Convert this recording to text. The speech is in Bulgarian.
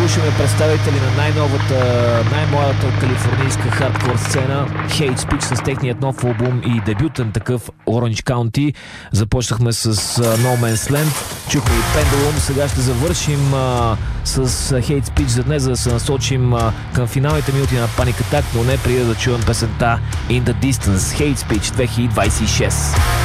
слушаме представители на най-младата калифорнийска хардкор сцена Hate Speech с техният нов албум и дебютен такъв Orange County. Започнахме с No Man's Land, чухме и Pendulum. Сега ще завършим с Hate Speech за днес, за да се насочим към финалните минути на Panic Attack, но не преди да чуем песента In the Distance, Hate Speech 2026.